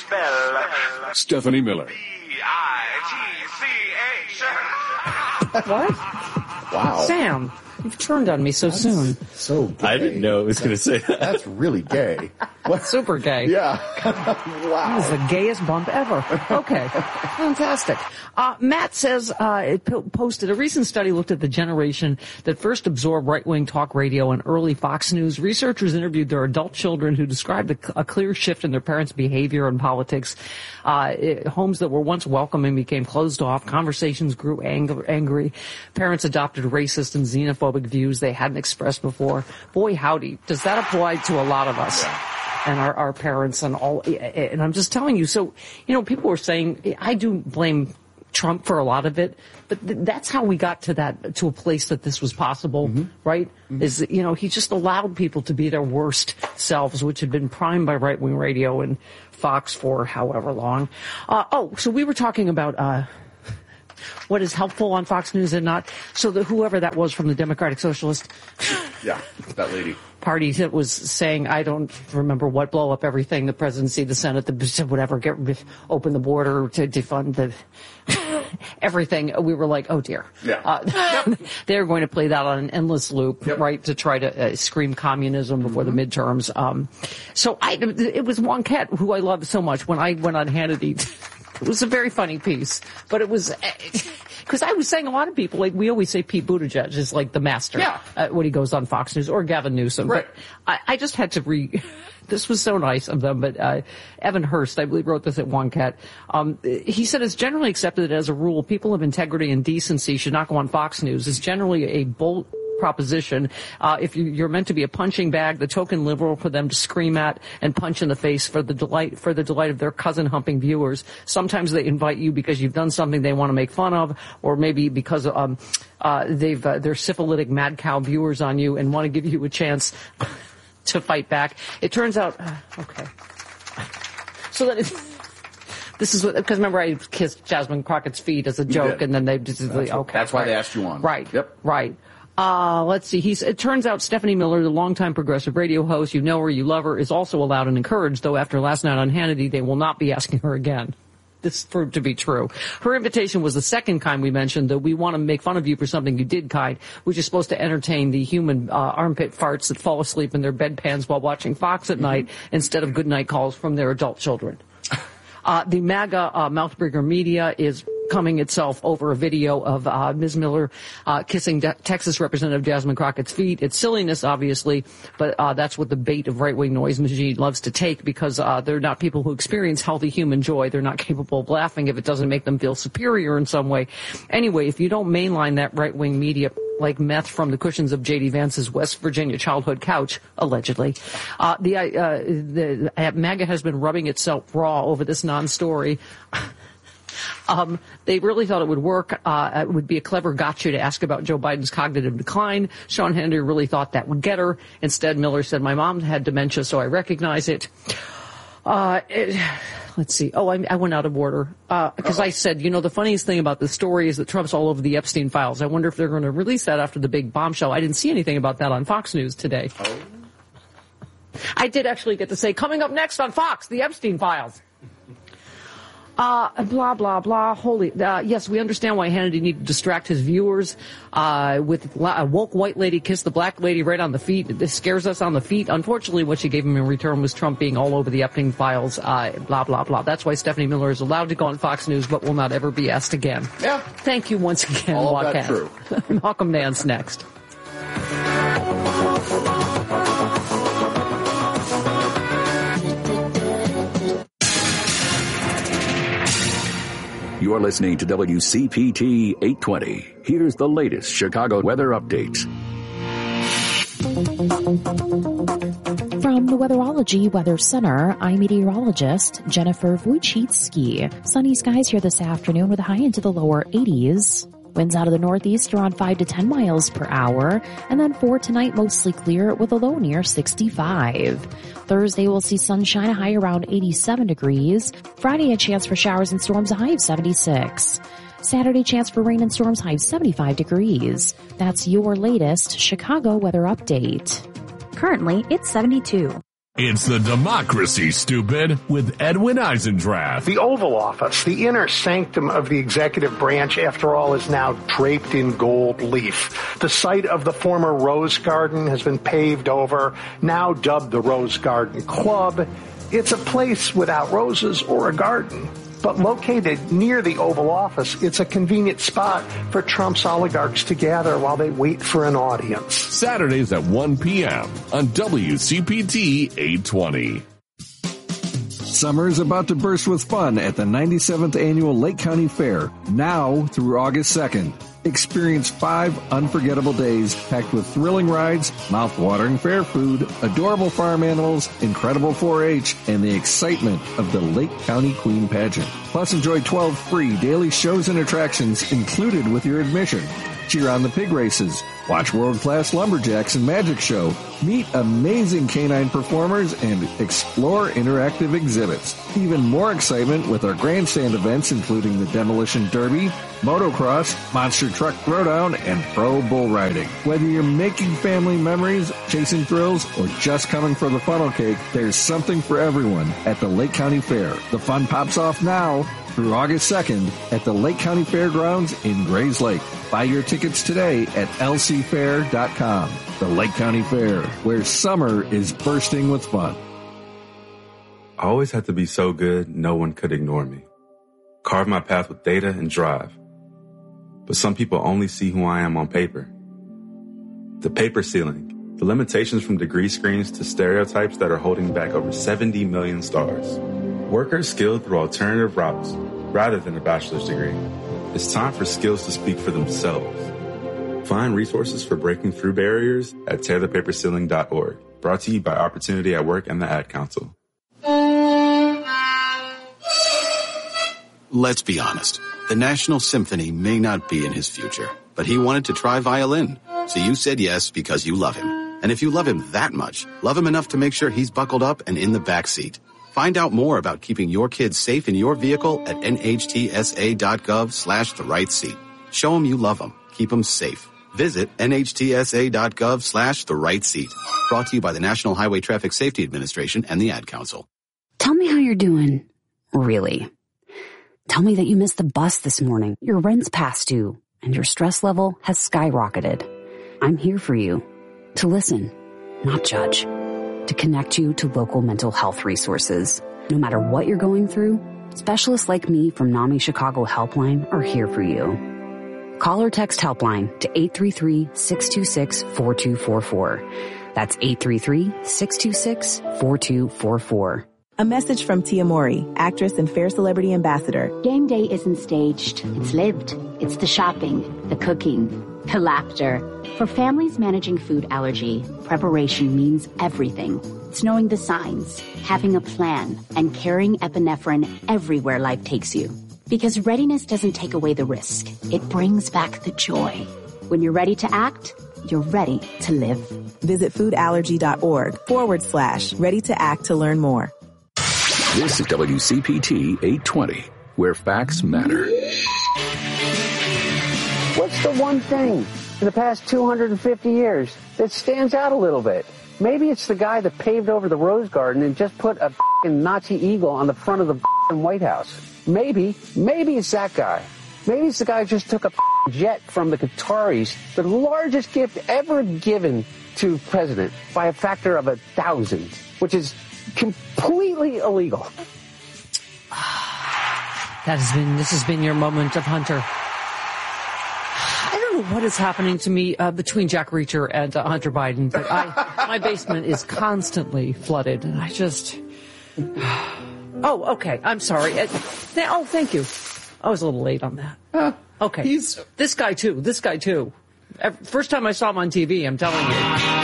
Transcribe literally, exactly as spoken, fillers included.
spell. Stephanie Miller. B I G C H. What? Wow. Sam, you've turned on me so That's soon. So gay. I didn't know it was going to say that. That's really gay. What? Super gay. Yeah. That Wow. was the gayest bump ever. Okay. Fantastic. Uh, Matt says, uh, it po- posted a recent study looked at the generation that first absorbed right-wing talk radio and early Fox News. Researchers interviewed their adult children who described a, a clear shift in their parents' behavior and politics. Uh, it, homes that were once welcoming became closed off. Conversations grew ang- angry. Parents adopted racist and xenophobic views they hadn't expressed before. Boy, howdy. Does that apply to a lot of us? Yeah. And our, our parents and all, and I'm just telling you, so, you know, people were saying, I do blame Trump for a lot of it, but th- that's how we got to that, to a place that this was possible, mm-hmm. right? Mm-hmm. Is, you know, he just allowed people to be their worst selves, which had been primed by right-wing radio and Fox for however long. Uh, oh, so we were talking about, uh, what is helpful on Fox News and not. So that whoever that was from the Democratic Socialist. Yeah, that lady. Party that was saying, I don't remember what, blow up everything, the presidency, the Senate, the whatever, get open the border to defund the everything. We were like, oh dear. Yeah. Uh, they're going to play that on an endless loop, yep. right, to try to uh, scream communism before mm-hmm. the midterms. Um, so I, it was Wonquette, who I love so much, when I went on Hannity. It was a very funny piece, but it was, because I was saying a lot of people, like we always say Pete Buttigieg is like the master yeah. uh, when he goes on Fox News, or Gavin Newsom. Right. But I, I just had to re, this was so nice of them, but uh, Evan Hurst, I believe, wrote this at Wonquette. Um, he said it's generally accepted as a rule, people of integrity and decency should not go on Fox News. It's generally a bold proposition. Uh, if you, you're meant to be a punching bag, the token liberal for them to scream at and punch in the face for the delight, for the delight of their cousin humping viewers. Sometimes they invite you because you've done something they want to make fun of, or maybe because, um, uh, they've, uh, they're syphilitic mad cow viewers on you and want to give you a chance to fight back. It turns out, uh, okay. So that it's, this is what, because remember I kissed Jasmine Crockett's feet as a joke, and then they just, that's like, what, okay. That's why right. they asked you on. Right. Yep. Right. Uh, let's see. He's, it turns out Stephanie Miller, the longtime progressive radio host, you know her, you love her, is also allowed and encouraged, though after last night on Hannity, they will not be asking her again. This proved to be true. Her invitation was the second kind we mentioned, though we want to make fun of you for something you did kind, which is supposed to entertain the human uh, armpit farts that fall asleep in their bedpans while watching Fox at mm-hmm. night instead of goodnight calls from their adult children. Uh, the MAGA uh, Mouthbreaker media is coming itself over a video of uh, Miz Miller uh, kissing De- Texas Representative Jasmine Crockett's feet. It's silliness, obviously, but uh, that's what the bait of right-wing noise machine loves to take, because uh, they're not people who experience healthy human joy. They're not capable of laughing if it doesn't make them feel superior in some way. Anyway, if you don't mainline that right-wing media like meth from the cushions of J D Vance's West Virginia childhood couch, allegedly. Uh, the, uh, the uh, MAGA has been rubbing itself raw over this non-story. Um, they really thought it would work. Uh, it would be a clever gotcha to ask about Joe Biden's cognitive decline. Sean Hannity really thought that would get her. Instead, Miller said, my mom had dementia, so I recognize it. Uh, it, let's see. Oh, I, I went out of order. Uh, because I said, you know, the funniest thing about the story is that Trump's all over the Epstein files. I wonder if they're going to release that after the big bombshell. I didn't see anything about that on Fox News today. Oh. I did actually get to say, coming up next on Fox, the Epstein files. Uh, blah, blah, blah. Holy, uh, yes, we understand why Hannity needed to distract his viewers, uh, with a woke white lady kiss the black lady right on the feet. This scares us on the feet. Unfortunately, what she gave him in return was Trump being all over the Epstein files, uh, blah, blah, blah. That's why Stephanie Miller is allowed to go on Fox News, but will not ever be asked again. Yeah. Thank you once again, all of Wonquette. that true. Malcolm Nance next. You're listening to W C P T eight twenty. Here's the latest Chicago weather updates. From the Weatherology Weather Center, I'm meteorologist Jennifer Wojcicki. Sunny skies here this afternoon with a high into the lower eighties. Winds out of the northeast around five to ten miles per hour. And then for tonight, mostly clear with a low near sixty-five. Thursday, we'll see sunshine, a high around eighty-seven degrees. Friday, a chance for showers and storms, a high of seventy-six. Saturday, chance for rain and storms, high of seventy-five degrees. That's your latest Chicago weather update. Currently, it's seventy-two. It's the Democracy, Stupid, with Edwin Eisendrath. The Oval Office, the inner sanctum of the executive branch, after all, is now draped in gold leaf. The site of the former Rose Garden has been paved over, now dubbed the Rose Garden Club. It's a place without roses or a garden. But located near the Oval Office, it's a convenient spot for Trump's oligarchs to gather while they wait for an audience. Saturdays at one p.m. on W C P T eight twenty. Summer is about to burst with fun at the ninety-seventh Annual Lake County Fair, now through August second. Experience five unforgettable days packed with thrilling rides, mouth-watering fair food, adorable farm animals, incredible four H, and the excitement of the Lake County Queen Pageant. Plus, enjoy twelve free daily shows and attractions included with your admission. Cheer on the pig races, watch world-class lumberjacks and magic show, meet amazing canine performers, and explore interactive exhibits. Even more excitement with our grandstand events, including the Demolition Derby, motocross, monster truck throwdown, and pro bull riding. Whether you're making family memories, chasing thrills, or just coming for the funnel cake, there's something for everyone at the Lake County Fair. The fun pops off now through August second at the Lake County Fairgrounds in Grays Lake. Buy your tickets today at L C fair dot com. The Lake County Fair, where summer is bursting with fun. I always had to be so good, no one could ignore me. Carve my path with data and drive. But some people only see who I am on paper. The paper ceiling, the limitations from degree screens to stereotypes that are holding back over seventy million stars. Workers skilled through alternative routes rather than a bachelor's degree. It's time for skills to speak for themselves. Find resources for breaking through barriers at tear the paper ceiling dot org. Brought to you by Opportunity at Work and the Ad Council. Let's be honest. The National Symphony may not be in his future, but he wanted to try violin. So you said yes because you love him. And if you love him that much, love him enough to make sure he's buckled up and in the back seat. Find out more about keeping your kids safe in your vehicle at N H T S A dot gov slash the right seat. Show them you love them. Keep them safe. Visit N H T S A dot gov slash the right seat. Brought to you by the National Highway Traffic Safety Administration and the Ad Council. Tell me how you're doing. Really. Tell me that you missed the bus this morning, your rent's past due, and your stress level has skyrocketed. I'm here for you. To listen, not judge. To connect you to local mental health resources. No matter what you're going through, specialists like me from NAMI Chicago Helpline are here for you. Call or text Helpline to eight three three, six two six, four two four four. That's eight three three, six two six, four two four four. A message from Tia Mori, actress and Fair Celebrity Ambassador. Game day isn't staged. It's lived. It's the shopping, the cooking, the laughter. For families managing food allergy, preparation means everything. It's knowing the signs, having a plan, and carrying epinephrine everywhere life takes you. Because readiness doesn't take away the risk. It brings back the joy. When you're ready to act, you're ready to live. Visit foodallergy.org forward slash ready to act to learn more. This is W C P T eight twenty, where facts matter. What's the one thing in the past two hundred fifty years that stands out a little bit? Maybe it's the guy that paved over the Rose Garden and just put a f***ing Nazi eagle on the front of the f***ing White House. Maybe, maybe it's that guy. Maybe it's the guy who just took a f***ing jet from the Qataris, the largest gift ever given to president by a factor of a thousand, which is completely illegal. That has been, this has been your moment of Hunter. I don't know what is happening to me uh, between Jack Reacher and uh, Hunter Biden, but I, my basement is constantly flooded, and I just... Oh, okay. I'm sorry. Uh, th- oh, thank you. I was a little late on that. Uh, okay. He's... This guy, too. This guy, too. First time I saw him on T V, I'm telling you.